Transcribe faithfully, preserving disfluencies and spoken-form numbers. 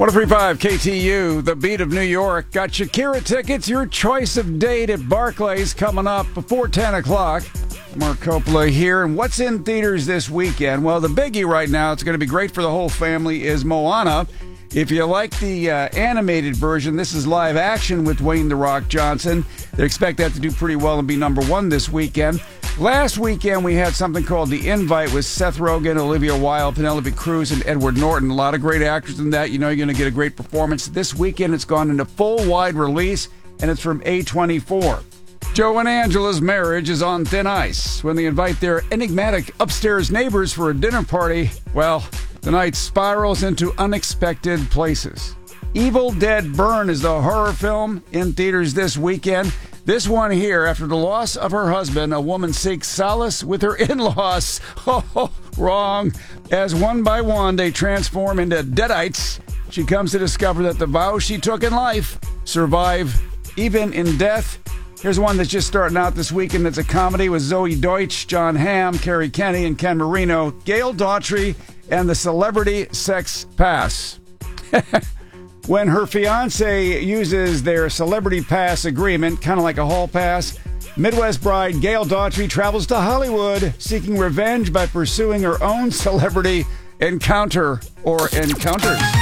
one oh three point five K T U, the beat of New York. Got Shakira tickets, your choice of date at Barclays coming up before ten o'clock. Mark Coppola here. And what's in theaters this weekend? Well, the biggie right now, it's going to be great for the whole family, is Moana. If you like the uh, animated version, this is live action with Dwayne "The Rock" Johnson. They expect that to do pretty well and be number one this weekend. Last weekend, we had something called The Invite with Seth Rogen, Olivia Wilde, Penelope Cruz, and Edward Norton. A lot of great actors in that. You know you're going to get a great performance. This weekend, it's gone into full wide release, and it's from A twenty-four. Joe and Angela's marriage is on thin ice when they invite their enigmatic upstairs neighbors for a dinner party. Well, the night spirals into unexpected places. Evil Dead Burn is the horror film in theaters this weekend. This one here, after the loss of her husband, a woman seeks solace with her in-laws. Oh, wrong. As one by one they transform into deadites, she comes to discover that the vows she took in life survive even in death. Here's one that's just starting out this weekend. It's a comedy with Zoe Deutsch, John Hamm, Carrie Kenny, and Ken Marino, Gail Daughtry, and the Celebrity Sex Pass. When her fiancé uses their Celebrity Pass agreement, kind of like a hall pass, Midwest bride Gail Daughtry travels to Hollywood seeking revenge by pursuing her own celebrity encounter or encounters.